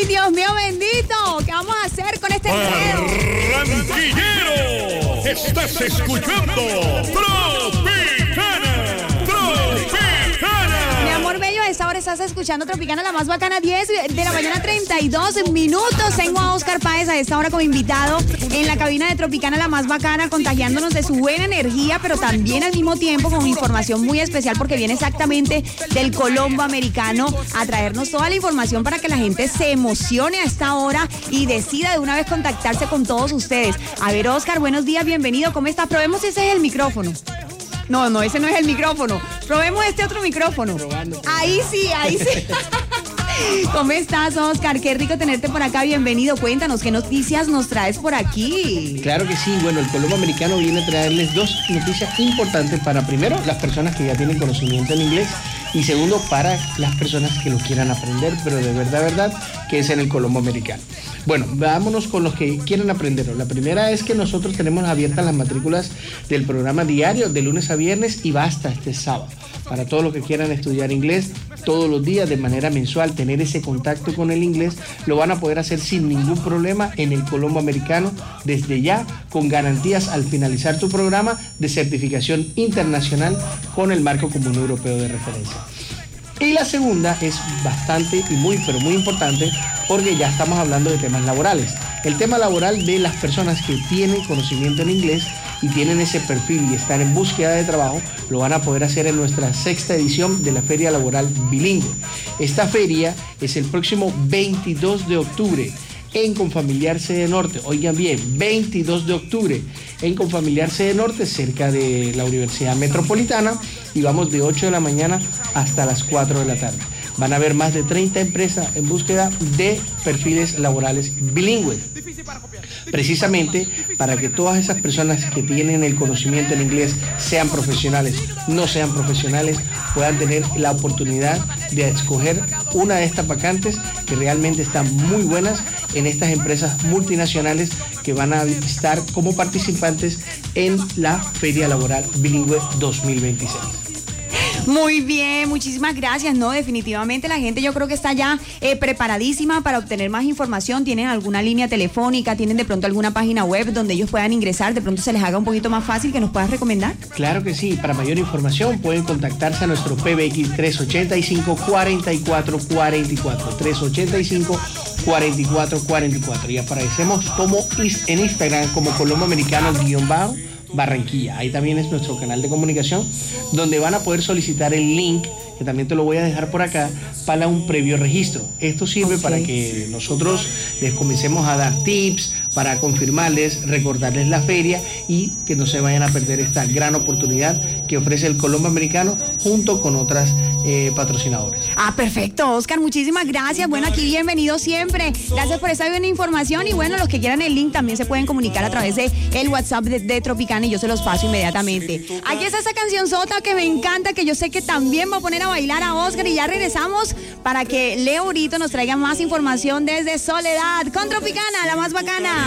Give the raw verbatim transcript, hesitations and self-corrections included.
Dios mío bendito! ¿Qué vamos a hacer con este enredo? ¡Barranquillero! ¡Estás escuchando Tropicana! ¡Tropicana! Mi amor bello, a esta hora estás escuchando Tropicana, la más bacana, diez de la mañana, treinta y dos minutos. Tengo a Oscar Páez a esta hora como invitado en la cabina de Tropicana, la más bacana, contagiándonos de su buena energía, pero también al mismo tiempo con información muy especial porque viene exactamente del Colombo Americano a traernos toda la información para que la gente se emocione a esta hora y decida de una vez contactarse con todos ustedes. A ver, Oscar, buenos días, bienvenido. ¿Cómo estás? Probemos si ese es el micrófono. No, no, ese no es el micrófono. Probemos este otro micrófono. Probando. Ahí sí, ahí sí. ¿Cómo estás, Oscar? Qué rico tenerte por acá. Bienvenido. Cuéntanos, ¿qué noticias nos traes por aquí? Claro que sí. Bueno, el Colombo Americano viene a traerles dos noticias importantes para, primero, las personas que ya tienen conocimiento en inglés y segundo, para las personas que lo quieran aprender, pero de verdad, verdad, que es en el Colombo Americano. Bueno, vámonos con los que quieren aprenderlo. La primera es que nosotros tenemos abiertas las matrículas del programa diario de lunes a viernes y va hasta este sábado. Para todos los que quieran estudiar inglés todos los días de manera mensual, tener ese contacto con el inglés, lo van a poder hacer sin ningún problema en el Colombo Americano desde ya, con garantías al finalizar tu programa de certificación internacional con el marco común europeo de referencia. Y la segunda es bastante y muy, pero muy importante porque ya estamos hablando de temas laborales. El tema laboral de las personas que tienen conocimiento en inglés y tienen ese perfil y están en búsqueda de trabajo, lo van a poder hacer en nuestra sexta edición de la Feria Laboral Bilingüe. Esta feria es el próximo veintidós de octubre en Confamiliar Sede Norte. Oigan bien, veintidós de octubre en Confamiliar Sede Norte, cerca de la Universidad Metropolitana, y vamos de ocho de la mañana hasta las cuatro de la tarde. Van a haber más de treinta empresas en búsqueda de perfiles laborales bilingües. Precisamente para que todas esas personas que tienen el conocimiento en inglés, sean profesionales, no sean profesionales, puedan tener la oportunidad de escoger una de estas vacantes que realmente están muy buenas en estas empresas multinacionales que van a estar como participantes en la Feria Laboral Bilingüe dos mil veintiséis. Muy bien, muchísimas gracias. No, definitivamente la gente yo creo que está ya eh, preparadísima para obtener más información. Tienen alguna línea telefónica, tienen de pronto alguna página web donde ellos puedan ingresar, de pronto se les haga un poquito más fácil, que nos puedas recomendar. Claro que sí, para mayor información pueden contactarse a nuestro P B X tres ochenta y cinco, cuarenta y cuatro cuarenta y cuatro, tres ochenta y cinco, cuarenta y cuatro cuarenta y cuatro, y aparecemos como en Instagram como Colombo Americano guión bajo Barranquilla. Ahí también es nuestro canal de comunicación donde van a poder solicitar el link, que también te lo voy a dejar por acá, para un previo registro. Esto sirve okay. para que nosotros les comencemos a dar tips, para confirmarles, recordarles la feria y que no se vayan a perder esta gran oportunidad que ofrece el Colombo Americano junto con otras eh, patrocinadores. Ah, perfecto, Oscar, muchísimas gracias. Bueno, aquí bienvenido siempre. Gracias por esa buena información y bueno, los que quieran el link también se pueden comunicar a través de el WhatsApp de, de Tropicana y yo se los paso inmediatamente. Aquí está esa canción sota que me encanta, que yo sé que también va a poner a bailar a Oscar, y ya regresamos para que Leo Brito nos traiga más información desde Soledad con Tropicana, la más bacana.